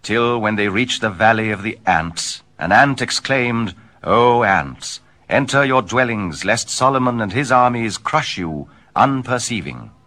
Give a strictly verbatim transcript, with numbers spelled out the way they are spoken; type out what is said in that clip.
till when they reached the valley of the ants, an ant exclaimed, O ants, enter your dwellings, lest Solomon and his armies crush you unperceiving.